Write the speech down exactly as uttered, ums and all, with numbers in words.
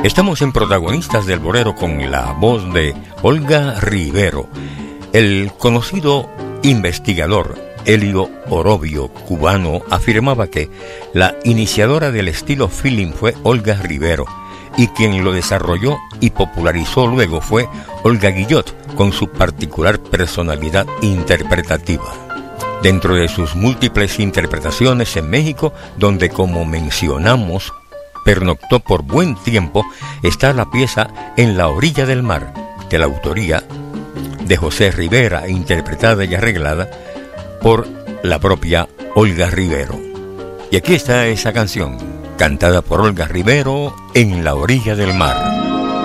Estamos en Protagonistas del Bolero con la voz de Olga Rivero. El conocido investigador Elio Orobio, cubano, afirmaba que la iniciadora del estilo feeling fue Olga Rivero, y quien lo desarrolló y popularizó luego fue Olga Guillot, con su particular personalidad interpretativa. Dentro de sus múltiples interpretaciones en México, donde, como mencionamos, pernoctó por buen tiempo, está la pieza En la orilla del mar, de la autoría de José Rivera, interpretada y arreglada por la propia Olga Rivero. Y aquí está esa canción, cantada por Olga Rivero, En la orilla del mar.